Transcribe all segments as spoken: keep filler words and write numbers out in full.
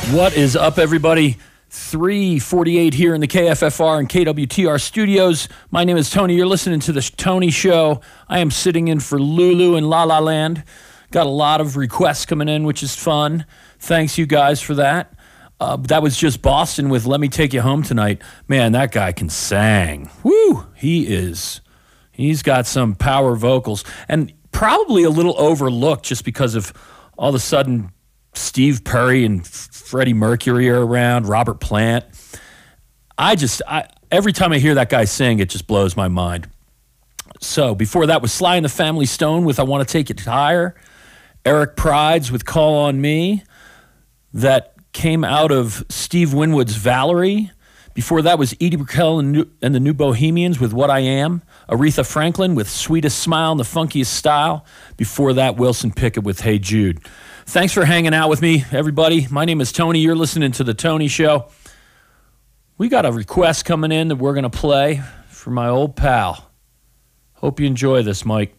What is up, everybody? three forty-eight here in the K F F R and K W T R studios. My name is Tony. You're listening to The Tony Show. I am sitting in for Lulu in La La Land. Got a lot of requests coming in, which is fun. Thanks, you guys, for that. Uh, that was just Boston with Let Me Take You Home Tonight. Man, that guy can sing. Woo! He is. He's got some power vocals. And probably a little overlooked just because of all of a sudden Steve Perry and Freddie Mercury are around, Robert Plant. I just, I, every time I hear that guy sing, it just blows my mind. So before that was Sly and the Family Stone with I Want to Take It Higher. Eric Prides with Call on Me. That came out of Steve Winwood's Valerie. Before that was Edie Brickell and, New, and the New Bohemians with What I Am. Aretha Franklin with Sweetest Smile and the Funkiest Style. Before that, Wilson Pickett with Hey Jude. Thanks for hanging out with me, everybody. My name is Tony. You're listening to The Tony Show. We got a request coming in that we're going to play for my old pal. Hope you enjoy this, Mike.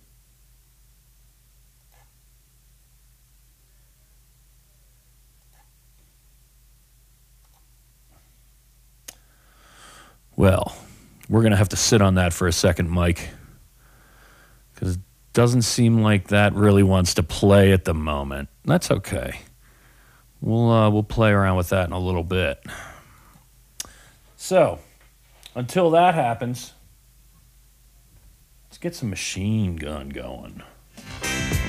Well, we're going to have to sit on that for a second, Mike, because it doesn't seem like that really wants to play at the moment. That's okay. We'll uh, we'll play around with that in a little bit. So, until that happens, let's get some Machine Gun going.